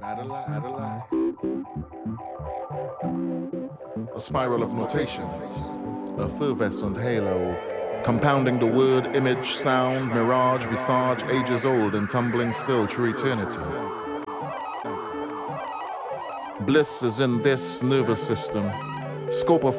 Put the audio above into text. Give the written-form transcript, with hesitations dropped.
Satellite. A spiral of notations, effervescent halo, compounding the word, image, sound, mirage, visage, ages old and tumbling still through eternity. Bliss is in this nervous system, scope of